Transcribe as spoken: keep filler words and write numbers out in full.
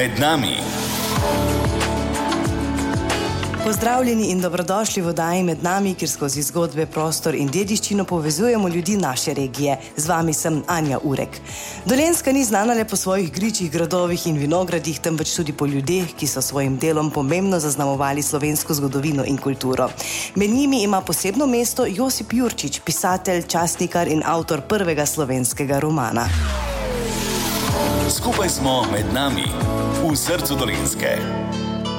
med nami. Pozdravljeni in dobrodošli v oddaji Med nami, kjer skozi zgodbe, prostor in dediščino povezujemo ljudi naše regije. Z vami sem Anja Urek. Dolenjska ni znana le po svojih gričih, gradovih in vinogradih, temveč tudi po ljudeh, ki so svojim delom pomembno zaznamovali slovensko zgodovino in kulturo. Med njimi ima posebno mesto Josip Jurčič, pisatelj, časnikar in avtor prvega slovenskega romana. Skupaj smo med nami, v srcu Dolenjske.